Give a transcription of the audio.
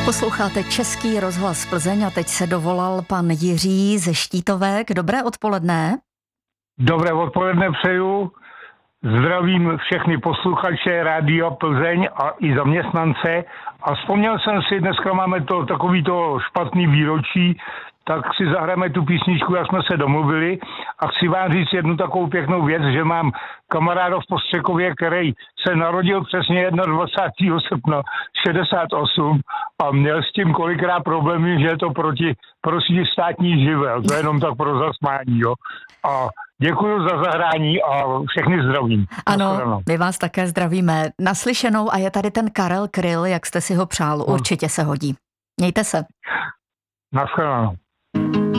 Posloucháte Český rozhlas Plzeň a teď se dovolal pan Jiří ze Štítovek. Dobré odpoledne. Dobré odpoledne přeju. Zdravím všechny posluchače Rádia Plzeň a i zaměstnance. A vzpomněl jsem si, dneska máme takovýto špatný výročí, tak si zahrajeme tu písničku, jak jsme se domluvili. A chci vám říct jednu takovou pěknou věc, že mám kamaráda v Postřekově, který se narodil přesně 21. srpna 68 a měl s tím kolikrát problémy, že je to proti státní živel. To je jenom tak pro zasmání, jo. A děkuji za zahrání a všechny zdravím. Ano, my vás také zdravíme. Naslyšenou a je tady ten Karel Kryl, jak jste si ho přál. Určitě se hodí. Mějte se. Naschledanou.